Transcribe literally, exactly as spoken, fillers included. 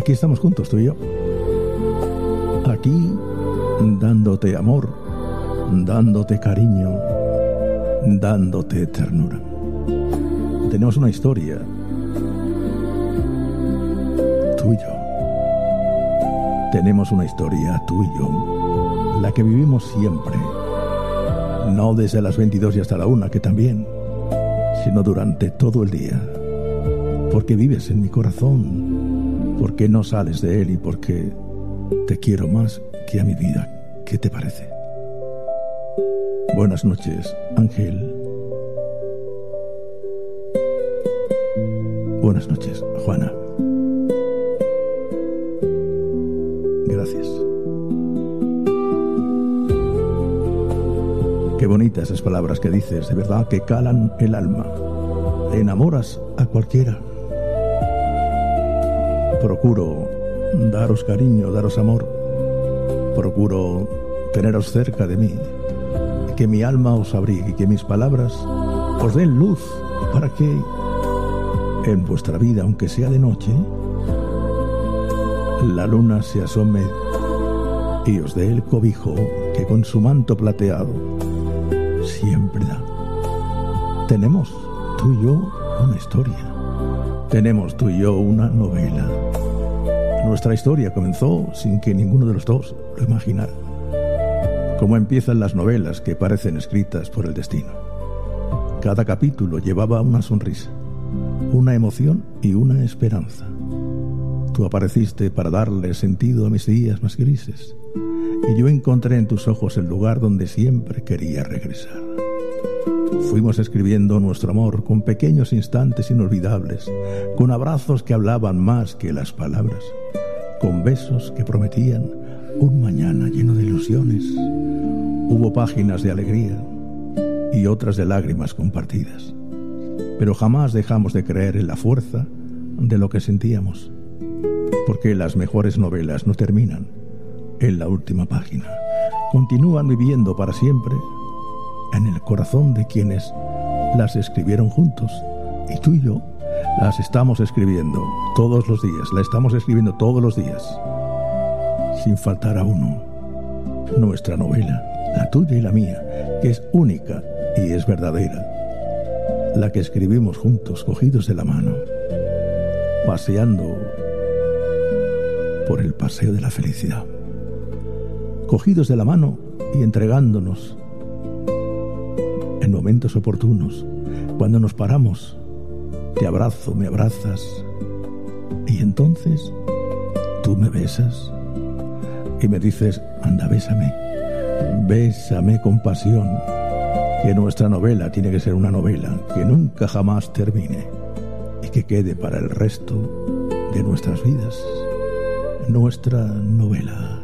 aquí estamos juntos, tú y yo. Aquí, dándote amor, dándote cariño, dándote ternura. Tenemos una historia, tú y yo. Tenemos una historia, tú y yo, la que vivimos siempre. No desde las veintidós y hasta la una, que también, sino durante todo el día. Porque vives en mi corazón, porque no sales de él y porque te quiero más que a mi vida. ¿Qué te parece? Buenas noches, Ángel. Buenas noches, Juana. Gracias. Qué bonitas esas palabras que dices, de verdad que calan el alma. Enamoras a cualquiera. Procuro daros cariño, daros amor. Procuro teneros cerca de mí. Que mi alma os abrigue y que mis palabras os den luz para que en vuestra vida, aunque sea de noche, la luna se asome y os dé el cobijo que con su manto plateado siempre da. Tenemos tú y yo una historia. Tenemos tú y yo una novela. Nuestra historia comenzó sin que ninguno de los dos lo imaginara. Como empiezan las novelas que parecen escritas por el destino. Cada capítulo llevaba una sonrisa, una emoción y una esperanza. Tú apareciste para darle sentido a mis días más grises, y yo encontré en tus ojos el lugar donde siempre quería regresar. Fuimos escribiendo nuestro amor con pequeños instantes inolvidables, con abrazos que hablaban más que las palabras, con besos que prometían un mañana lleno de ilusiones. Hubo páginas de alegría y otras de lágrimas compartidas, pero jamás dejamos de creer en la fuerza de lo que sentíamos, porque las mejores novelas no terminan en la última página, continúan viviendo para siempre en el corazón de quienes las escribieron juntos, y tú y yo las estamos escribiendo todos los días, la estamos escribiendo todos los días, sin faltar a uno. Nuestra novela, la tuya y la mía, que es única y es verdadera, la que escribimos juntos, cogidos de la mano, paseando por el paseo de la felicidad, cogidos de la mano y entregándonos en momentos oportunos. Cuando nos paramos, te abrazo, me abrazas, y entonces tú me besas y me dices, anda, bésame, bésame con pasión, que nuestra novela tiene que ser una novela que nunca jamás termine y que quede para el resto de nuestras vidas, nuestra novela.